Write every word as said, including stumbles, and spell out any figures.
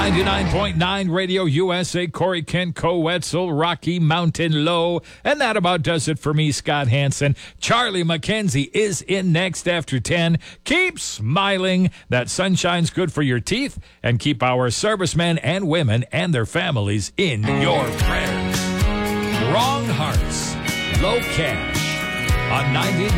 ninety-nine point nine Radio U S A, Corey Kent, Coetzel, Rocky Mountain Low. And that about does it for me, Scott Hansen. Charlie McKenzie is in next after ten. Keep smiling. That sunshine's good for your teeth. And keep our servicemen and women and their families in your prayers. Wrong Hearts, Low Cash on ninety-nine.